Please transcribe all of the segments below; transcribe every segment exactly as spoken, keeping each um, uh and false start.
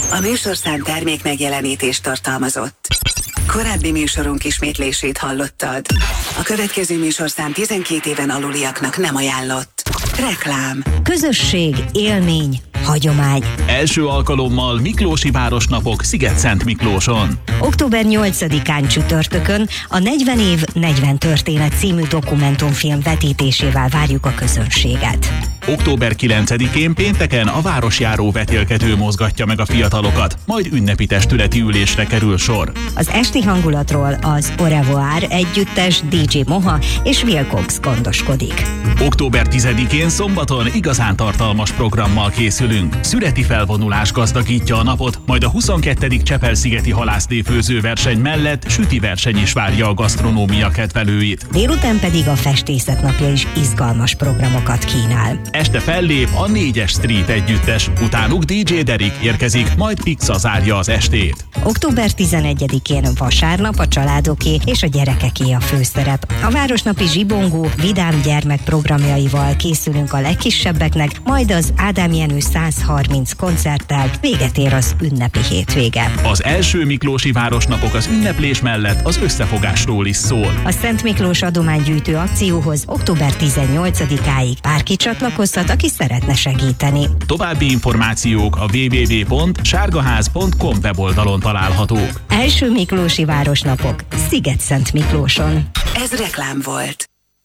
A műsorszám termék megjelenítést tartalmazott. Korábbi műsorunk ismétlését hallottad. A következő műsorszám tizenkét éven aluliaknak nem ajánlott. Reklám. Közösség, élmény, hagyomány. Első alkalommal Miklósi Városnapok Sziget-Szent Miklóson. október nyolcadikán csütörtökön a negyven év, negyven történet című dokumentumfilm vetítésével várjuk a közönséget. október kilencedikén pénteken a városjáró vetélkedő mozgatja meg a fiatalokat, majd ünnepi testületi ülésre kerül sor. Az esti hangulatról az Au revoir együttes, dé dzsé Moha és Will Cox gondoskodik. október tizedikén szombaton igazán tartalmas programmal készülünk. Szüreti felvonulás gazdagítja a napot, majd a huszonkettedik Csepel-szigeti halászléfőző verseny mellett süti verseny is várja a gasztronómia kedvelőit. Délután pedig a festészet napja is izgalmas programokat kínál. Este fellép a négyes Street együttes, utánuk dé dzsé Derek érkezik, majd Pixa zárja az estét. október tizenegyedikén vasárnap a családoké és a gyerekeké a főszerep. A városnapi zsibongó vidám gyermekprogramjaival készülünk a legkisebbeknek, majd az Ádám Jenő száz harminc koncerttel véget ér az ünnepi hétvége. Az első Miklósi Városnapok az ünneplés mellett az összefogásról is szól. A Szent Miklós adománygyűjtő akcióhoz október tizennyolcadikáig bárki csatlakozhat, aki szeretne segíteni. További információk a double-u double-u double-u pont sárgaház pont com weboldalon találhatók. Első Miklósi Városnapok Sziget-Szent Miklóson. Ez reklám volt.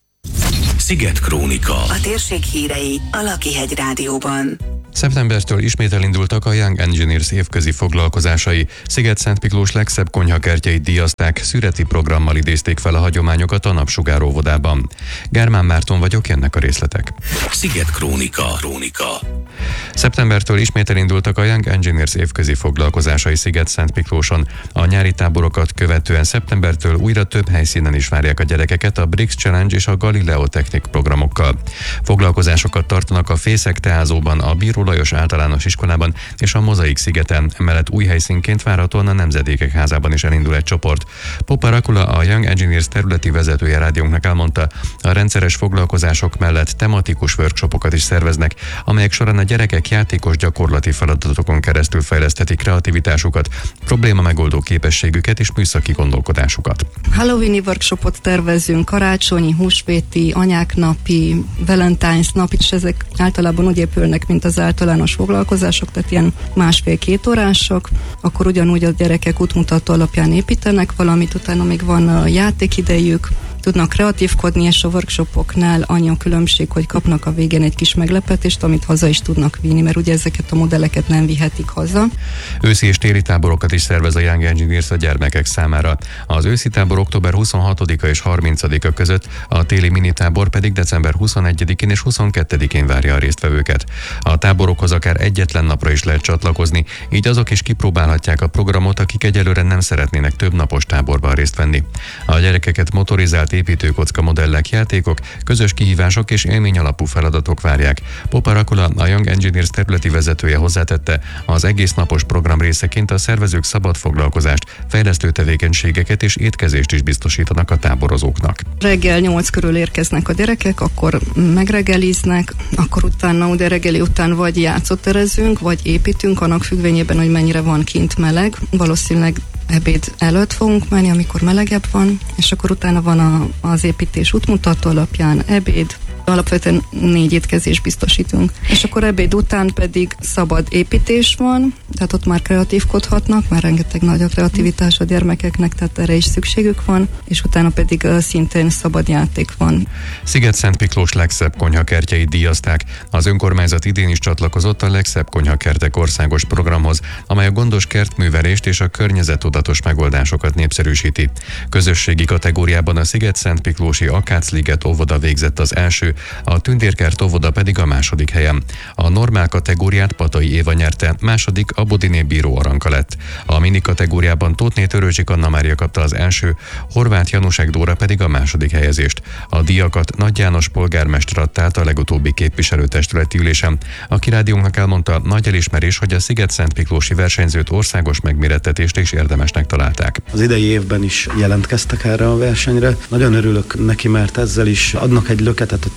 Sziget Krónika. A térség hírei a Lakihegy Rádióban. Szeptembertől ismét elindultak a Young Engineers évközi foglalkozásai. Sziget-Szent Miklós legszebb konyhakertjeit díjazták, szüreti programmal idézték fel a hagyományokat a Napsugár óvodában. Germán Márton vagyok, ennek a részletek. Sziget Krónika. Krónika. Szeptembertől ismét elindultak a Young Engineers évközi foglalkozásai Sziget-Szent Miklóson. A nyári táborokat követően szeptembertől újra több helyszínen is várják a gyerekeket a Brix Challenge és a Galileo Technik programokkal. Foglalkozásokat tartanak a Fészek Teázóban, a Bíró Lajos általános iskolában és a Mozaik szigeten, emellett új helyszínként várhatóan a Nemzedékek házában is elindul egy csoport. Popa Rakula, a Young Engineers területi vezetője rádiónknak elmondta, a rendszeres foglalkozások mellett tematikus workshopokat is szerveznek, amelyek során a gyerekek játékos gyakorlati feladatokon keresztül fejleszthetik kreativitásukat, probléma megoldó képességüket és műszaki gondolkodásukat. Halloweeni workshopot tervezünk, karácsonyi, húsvéti, anyák napi, Valentine's nap, és ezek általában úgy épülnek, mint az általános foglalkozások, tehát ilyen másfél-két órások, akkor ugyanúgy a gyerekek útmutató alapján építenek valamit, utána még van a játékidejük, tudnak kreatívkodni, és a workshopoknál annyi a különbség, hogy kapnak a végén egy kis meglepetést, amit haza is tudnak vinni, mert ugye ezeket a modelleket nem vihetik haza. Őszi és téli táborokat is szervez a Young Engineers a gyermekek számára. Az őszi tábor október huszonhatodika és harmincadika között, a téli minitábor pedig december huszonegyedikén és huszonkettedikén várja a résztvevőket. A táborokhoz akár egyetlen napra is lehet csatlakozni, így azok is kipróbálhatják a programot, akik egyelőre nem szeretnének több napos táborban részt venni. A gyerekeket motorizált építőkocka modellek, játékok, közös kihívások és élmény alapú feladatok várják. Popa Rakula, a Young Engineers területi vezetője hozzátette, az egész napos program részeként a szervezők szabad foglalkozást, fejlesztő tevékenységeket és étkezést is biztosítanak a táborozóknak. Reggel nyolc körül érkeznek a gyerekek, akkor megreggeliznek, akkor utána, ugye reggeli után vagy játszóterezünk, vagy építünk, annak függvényében, hogy mennyire van kint meleg. Valószínűleg ebéd előtt fogunk menni, amikor melegebb van, és akkor utána van a, az építés útmutató alapján ebéd, alapvetően négy étkezést biztosítunk. És akkor ebéd után pedig szabad építés van, tehát ott már kreatívkodhatnak, már rengeteg nagy a kreativitás a gyermekeknek, tehát erre is szükségük van, és utána pedig uh, szintén szabad játék van. Sziget-Szent Miklós legszebb konyhakertjeit díjazták. Az önkormányzat idén is csatlakozott a legszebb konyhakertek országos programhoz, amely a gondos kertművelést és a környezettudatos megoldásokat népszerűsíti. Közösségi kategóriában a Sziget-Szent Miklósi Akácliget óvoda végzett az első, a Tündérkert óvoda pedig a második helyen. A normál kategóriát Patai Éva nyerte, második a Bodiné Bíró Aranka lett. A mini kategóriában Tóthné Törőcsik Anna Mária kapta az első, Horváth Janusek Dóra pedig a második helyezést. A díjakat Nagy János polgármester adta át a legutóbbi képviselőtestületi ülésen. Aki rádiónknak elmondta, nagy elismerés, hogy a Sziget-Szent Miklósi versenyzőt országos megmérettetést is érdemesnek találták. Az idei évben is jelentkeztek erre a versenyre. Nagyon örülök neki, mert ezzel is adnak egy löketet a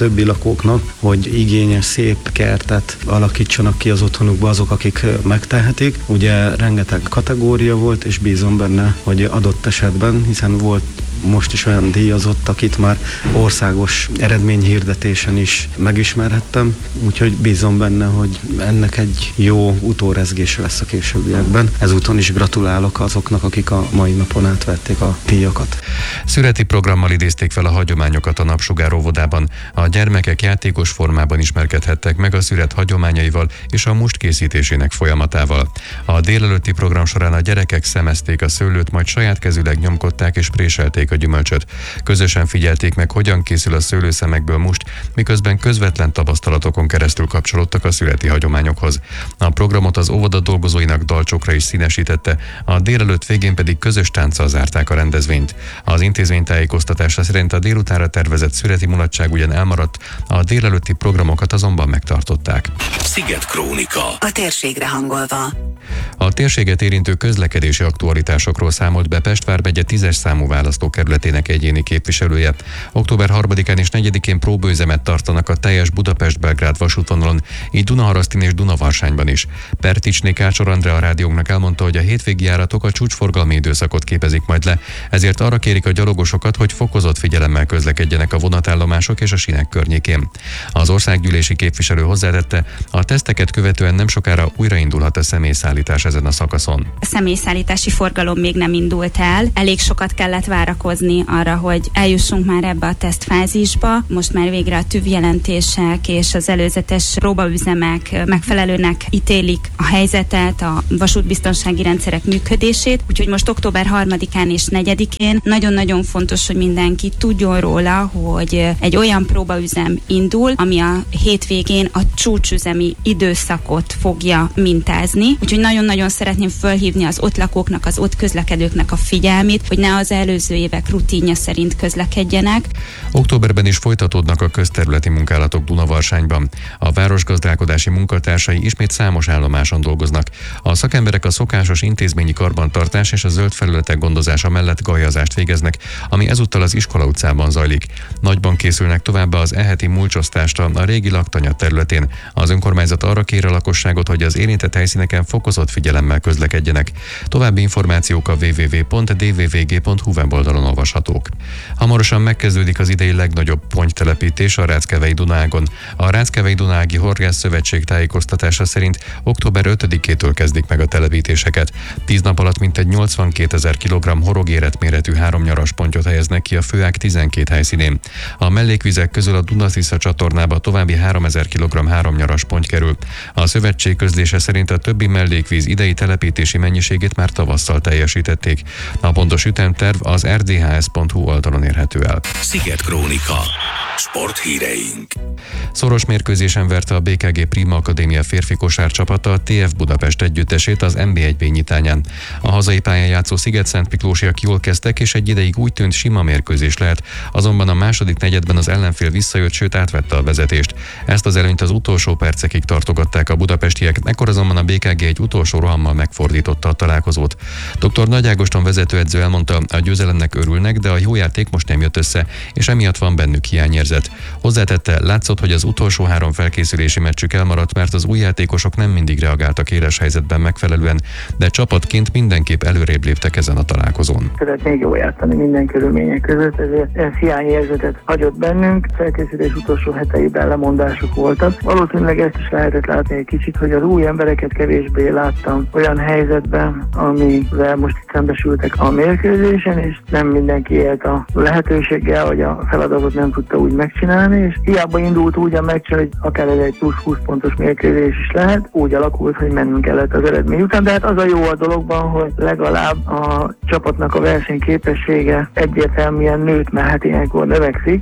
többi lakóknak, hogy igényes, szép kertet alakítsanak ki az otthonukba azok, akik megtehetik. Ugye rengeteg kategória volt, és bízom benne, hogy adott esetben, hiszen volt most is olyan díjazott, akit már országos eredményhirdetésen is megismerhettem, úgyhogy bízom benne, hogy ennek egy jó utórezgése lesz a későbbiekben. Ezúton is gratulálok azoknak, akik a mai napon átvették a díjakat. Szüreti programmal idézték fel a hagyományokat a Napsugár óvodában. A gyermekek játékos formában ismerkedhettek meg a szüret hagyományaival és a must készítésének folyamatával. A délelőtti program során a gyerekek szemezték a szőlőt, majd saját kezüleg nyomkodták és préselték a gyümölcsöt. Közösen figyelték meg, hogyan készül a szőlőszemekből must, miközben közvetlen tapasztalatokon keresztül kapcsolódtak a szüreti hagyományokhoz. A programot az óvoda dolgozóinak dalcsokra is színesítette, a délelőtt végén pedig közös tánccal zárták a rendezvényt. Az intézmény tájékoztatása szerint a délutánra tervezett szüreti mulatság ugyan elmaradt, a délelőtti programokat azonban megtartották. Sziget Krónika. A térségre hangolva. A térséget érintő közlekedési aktualitásokról számolt be Pest vármegye tízes számú választókerületének egyéni képviselője. október harmadikán és negyedikén próbaüzemet tartanak a teljes Budapest-Belgrád vasútvonalon, így Dunaharasztin és Dunavarsányban is. Perticsné Kácsor Andrea a rádiónknak elmondta, hogy a hétvégi járatok a csúcsforgalmi időszakot képezik majd le, ezért arra kérik a gyalogosokat, hogy fokozott figyelemmel közlekedjenek a vonatállomások és a sínek környékén. Az országgyűlési képviselő hozzátette, a teszteket követően nem sokára újraindulhat a személyszállítás ezen a szakaszon. A személyszállítási forgalom még nem indult el, elég sokat kellett várakozni arra, hogy eljussunk már ebbe a tesztfázisba. Most már végre a tűvjelentések és az előzetes próbaüzemek megfelelőnek ítélik a helyzetet, a vasútbiztonsági rendszerek működését, úgyhogy most október harmadikán és negyedikén nagyon-nagyon fontos, hogy mindenki tudjon róla, hogy egy olyan próbaüzem indul, ami a hétvégén a csúcsüzemi időszakot fogja mintázni, úgyhogy nagyon-nagyon szeretném fölhívni az ott lakóknak, az ott közlekedőknek a figyelmét, hogy ne az előző évek rutinja szerint közlekedjenek. Októberben is folytatódnak a közterületi munkálatok Dunavarsányban. A városgazdálkodási munkatársai ismét számos állomáson dolgoznak. A szakemberek a szokásos intézményi karbantartás és a zöld felületek gondozása mellett galjazást végeznek, ami ezúttal az Iskola utcában zajlik. Nagyban készülnek továbbá az eheti mulcsosztásra a régi laktanya területén. Az önkormányzat arra kér a lakosságot, hogy az érintett helyszíneken fokozott figyelemmel közlekedjenek. További információk a double-u double-u double-u pont d v v g pont h u weboldalon olvashatók. Hamarosan megkezdődik az idei legnagyobb pontytelepítés a Ráckevei Dunágon. A Ráckevei Dunági Horgász Szövetség tájékoztatása szerint október ötödikétől kezdik meg a telepítéseket. Tíz nap alatt mintegy nyolcvankétezer kilogramm horogéretméretű háromnyaras pontyot helyeznek ki a főág tizenkét helyszínén. A mellékvizek közül a Duna-Tisza csatornába további háromezer kilogramm háromnyaras ponty kerül. A szövetség közlése szerint a többi mellékvíz idei telepítési mennyiségét már tavasszal teljesítették. A pontos ütemterv az r d h s pont h u oldalon érhető el. Sziget Krónika. Sporthíreink. Szoros mérkőzésen verte a bé ká gé Prima Akadémia férfi kosárcsapata a té ef Budapest együttesét az en bé egy bé nyitányán. A hazai pályán játszó Sziget-Szentmiklósiak jól kezdtek, és egy ideig úgy tűnt, sima mérkőzés lehet, azonban a második negyedben az ellenfél visszajött, sőt átvette a vezetést. Ezt az előnyt az utolsó percekig tartogatták a budapestiek, ekkor azonban a bé ká gé egy utolsó rohammal megfordította a találkozót. dr. Nagy Ágoston vezetőedző elmondta, a győzelemnek örülnek, de a jó játék most nem jött össze, és emiatt van bennük hiányérzet. Hozzátette, látszott, hogy az utolsó három felkészülési meccsük elmaradt, mert az új játékosok nem mindig reagáltak éles helyzetben megfelelően, de csapatként mindenképp előrébb léptek ezen a találkozón. Szeretnék jól játszani minden körülmények között, ezért ez hiányérzetet hagyott bennünk. Felkészülés utolsó heteiben lemondások voltak. Valószínűleg ezt is lehetett látni egy kicsit, hogy az új embereket kevésbé láttam olyan helyzetben, amivel most itt szembesültek a mérkőzésen, és nem mindenki élt a lehetőséggel, hogy a feladatot nem tudta úgy megcsinálni, és hiába indult úgy a meccs, hogy akár ez egy plusz húsz pontos mérkőzés is lehet, úgy alakult, hogy mennünk kellett az eredmény után, de hát az a jó a dologban, hogy legalább a csapatnak a versenyképessége egyértelműen nőtt, mert hát ilyenkor növekszik.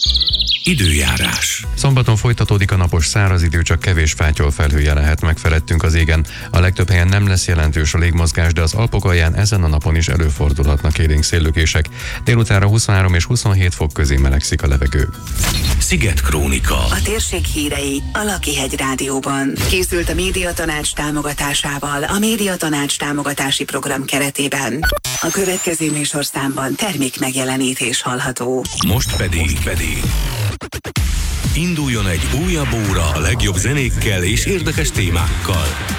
Időjárás. Szombaton folytatódik a napos száraz idő, csak kevés fátyol felhője lehet megfelettünk az égen. A legtöbb helyen nem lesz jelentős a légmozgás, de az Alpok alján ezen a napon is előfordulhatnak élénk széllökések. Délutánra huszonhárom és huszonhét fok közé melegszik a levegő. Sziget Krónika. A térség hírei a Lakihegy Rádióban. Készült a Médiatanács támogatásával a Médiatanács támogatási program keretében. A következő műsorszámban termék megjelenítés hallható. Most pedig, pedig Induljon egy újabb óra a legjobb zenékkel és érdekes témákkal.